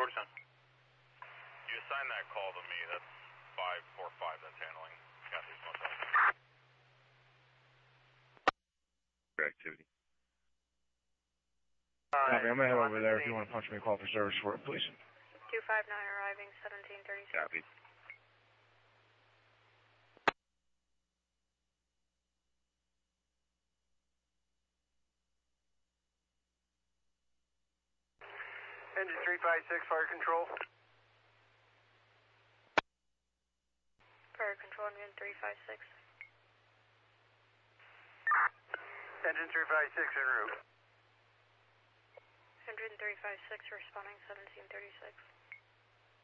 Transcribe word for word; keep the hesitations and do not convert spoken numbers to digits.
four ten. You assign that call to me. That's five four five that's handling Kathy's motel. Activity. Copy, I'm going to head over there if you want to punch me a call for service for it, please. two five nine arriving, seventeen thirty-six. Copy. Engine three five six, fire control. Fire control, engine three five six. Engine three five six en route. Engine three five six responding, seventeen thirty-six.